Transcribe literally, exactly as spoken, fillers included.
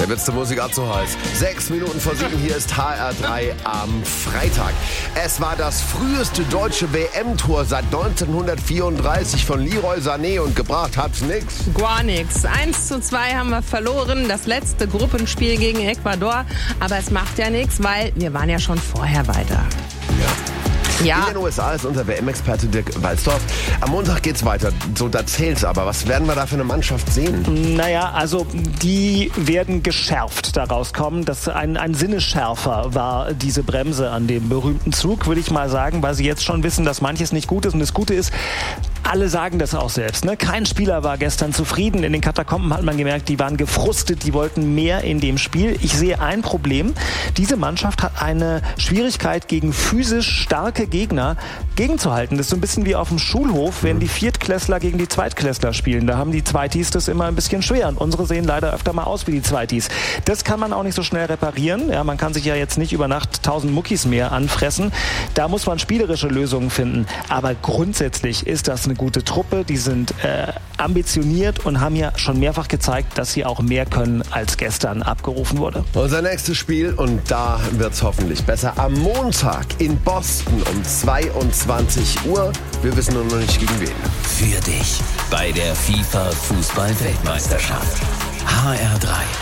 wird's die Musik auch zu heiß. Sechs Minuten vor sieben, hier ist H R drei am Freitag. Es war das früheste deutsche W M-Tor seit neunzehnhundertvierunddreißig von Leroy Sané und gebracht hat's nix. Gar nix. eins zu zwei haben wir verloren, das letzte Gruppenspiel gegen Ecuador. Aber es macht ja nichts, weil wir waren ja schon vorher weiter. Ja. Ja. In den U S A ist unser W M-Experte Dirk Walzdorf. Am Montag geht's weiter. So, da zählt's aber. Was werden wir da für eine Mannschaft sehen? Naja, also die werden geschärft daraus kommen. Das ein, ein Sinnesschärfer war diese Bremse an dem berühmten Zug, würde ich mal sagen, weil sie jetzt schon wissen, dass manches nicht gut ist. Und das Gute ist, alle sagen das auch selbst. Ne? Kein Spieler war gestern zufrieden. In den Katakomben hat man gemerkt, die waren gefrustet, die wollten mehr in dem Spiel. Ich sehe ein Problem. Diese Mannschaft hat eine Schwierigkeit, gegen physisch starke Gegner gegenzuhalten. Das ist so ein bisschen wie auf dem Schulhof, wenn die Viertklässler gegen die Zweitklässler spielen. Da haben die Zweitis das immer ein bisschen schwer. Und unsere sehen leider öfter mal aus wie die Zweitis. Das kann man auch nicht so schnell reparieren. Ja, man kann sich ja jetzt nicht über Nacht tausend Muckis mehr anfressen. Da muss man spielerische Lösungen finden. Aber grundsätzlich ist das eine gute Truppe. Die sind äh, ambitioniert und haben ja schon mehrfach gezeigt, dass sie auch mehr können, als gestern abgerufen wurde. Unser nächstes Spiel, und da wird's hoffentlich besser, am Montag in Boston um zweiundzwanzig Uhr. Wir wissen nur noch nicht gegen wen. Für dich bei der FIFA-Fußball-Weltmeisterschaft. H R drei.